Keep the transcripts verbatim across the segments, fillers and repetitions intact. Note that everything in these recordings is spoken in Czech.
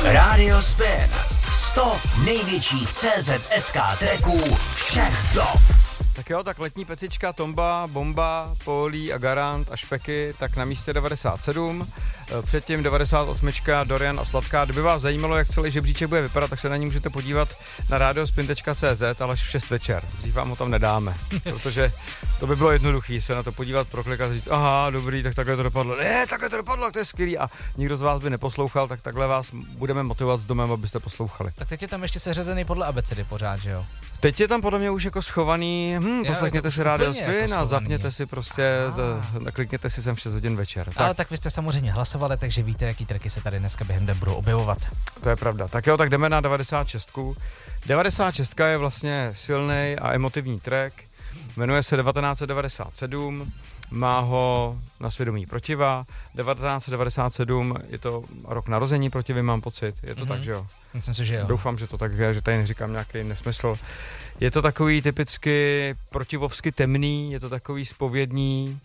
Radio Spin. sto největších C Z S K tracků všech dob. Tak jo, tak letní pecička, Tomba, Bomba, Polí a Garant a Špeky, tak na místě devadesát sedm. Předtím devadesát osm Dorian a Sladká. Kdyby vás zajímalo, jak celý žebříček bude vypadat, tak se na ní můžete podívat na radiospin tečka cé zet, ale až v šest večer. Dřív vám ho tam nedáme, protože to by bylo jednoduché se na to podívat, proklikat a říct, aha, dobrý, tak takhle to dopadlo. Ne, takhle to dopadlo, to je skvělý. A nikdo z vás by neposlouchal, tak takhle vás budeme motivovat s domem, abyste poslouchali. Tak teď je tam ještě seřazený podle abecedy pořád, že jo? Teď je tam podle mě už jako schovaný, hm, poslechněte si Radio Spin jako a zapněte si prostě, za, klikněte si sem v šest hodin večer. Ale tak. tak vy jste samozřejmě hlasovali, takže víte, jaký tracky se tady dneska během den budou objevovat. To je pravda. Tak jo, tak jdeme na devadesát šest. devadesát šest je vlastně silný a emotivní track, jmenuje se devatenáct set devadesát sedm, má ho na svědomí Protiva. devatenáct set devadesát sedm je to rok narození Protivy, mám pocit. Je to mm-hmm. tak, že jo? Myslím si, že jo. Doufám, že to tak je, že tady neříkám nějaký nesmysl. Je to takový typicky protivovsky temný, je to takový zpovědní.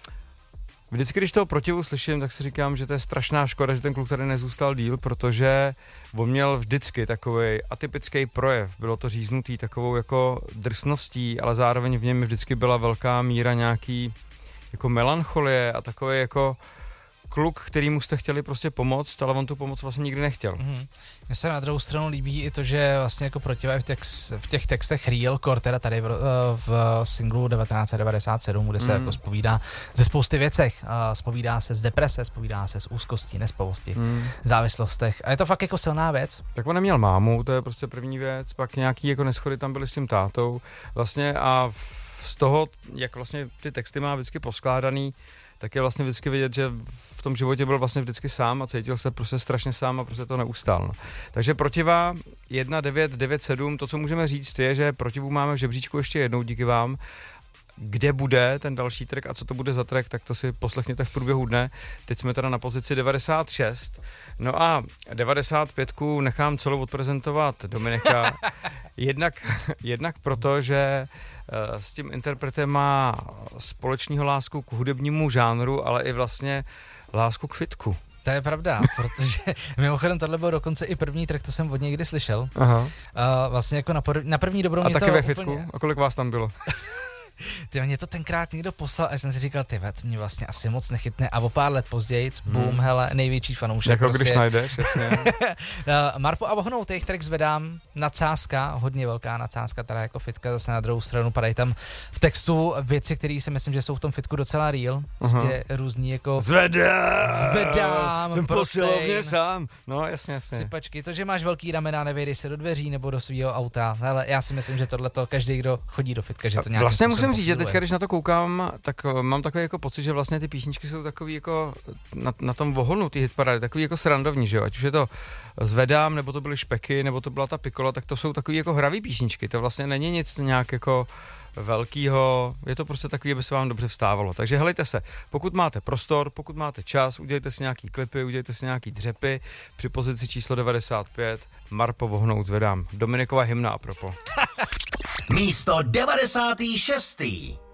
Vždycky, když toho Protivu slyším, tak si říkám, že to je strašná škoda, že ten kluk tady nezůstal díl, protože on měl vždycky takový atypický projev. Bylo to říznutý takovou jako drsností, ale zároveň v něm vždycky byla velká míra nějaký jako melancholie a takový jako kluk, kterýmu jste chtěli prostě pomoct, ale on tu pomoc vlastně nikdy nechtěl. Mm-hmm. Mně se na druhou stranu líbí i to, že vlastně jako Protiva v, text, v těch textech realcore, teda tady v, v singlu devatenáct set devadesát sedm, kde se mm. jako zpovídá ze spousty věcech. Zpovídá se z deprese, zpovídá se z úzkostí, nespavosti, mm. závislostech. A je to fakt jako silná věc. Tak on neměl mámu, to je prostě první věc, pak nějaký jako neschody tam byly s tím tátou. Vlastně a z toho, jak vlastně ty texty má vždycky poskládaný, tak je vlastně vždycky vidět, že v tom životě byl vlastně vždycky sám a cítil se prostě strašně sám a prostě to neustál. No. Takže Protiva jedna devět devět sedm, to, co můžeme říct, je, že Protivu máme v žebříčku ještě jednou díky vám. Kde bude ten další track a co to bude za track, tak to si poslechněte v průběhu dne. Teď jsme teda na pozici devadesát šest. No a devadesát pět nechám celou odprezentovat Dominika. jednak, jednak proto, že uh, s tím interpretem má společného lásku k hudebnímu žánru, ale i vlastně lásku k fitku. To je pravda, protože mimochodem tohle byl dokonce i první track, to jsem od někdy slyšel. Aha. Uh, vlastně jako na, por- na první dobrou a mě taky to ve fitku? Úplně... A kolik vás tam bylo? Ty mě to tenkrát někdo poslal a jsem si říkal, ty to mě vlastně asi moc nechytne a o pár let později, boom, hmm. hele, největší fanoušek. Jako prostě. když najdeš, jasně. Marpo a Vohnout, těch track zvedám, nadsázka, hodně velká nadsázka, teda jako fitka, zase na druhou stranu padají tam v textu věci, které si myslím, že jsou v tom fitku docela real, prostě uh-huh. různý jako... Zvedám! Zvedám! Jsem posilovně sám. No jasně, jasně. Sypačky, to, že máš velký ramena, nevejdej se do dveří nebo do svého auta, hele, já si myslím, že tohleto každý, kdo chodí do fitka, že to nějak vlastně musím říct, že teďka, když na to koukám, tak mám takový jako pocit, že vlastně ty písničky jsou takový jako na, na tom Vohonu, ty hitparády, takový jako srandovní, že jo, ať už je to Zvedám, nebo to byly Špeky, nebo to byla ta Pikola, tak to jsou takový jako hravý písničky, to vlastně není nic nějak jako velkýho, je to prostě takový, aby se vám dobře vstávalo. Takže helejte se, pokud máte prostor, pokud máte čas, udělejte si nějaký klipy, udělejte si nějaký dřepy, při pozici číslo devadesát pět, Marpo Vohnout Zvedám. Dominikova hymna apropo. Místo devadesát šest.